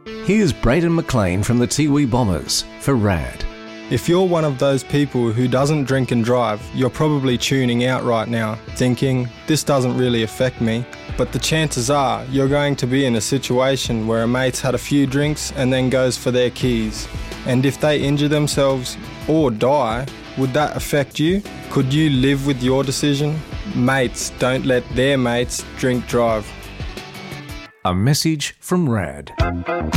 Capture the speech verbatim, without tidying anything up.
Here's Braden McLean from the Tiwi Bombers for RAD. If you're one of those people who doesn't drink and drive, you're probably tuning out right now, thinking, this doesn't really affect me. But the chances are you're going to be in a situation where a mate's had a few drinks and then goes for their keys. And if they injure themselves or die, would that affect you? Could you live with your decision? Mates don't let their mates drink drive. A message from RAD.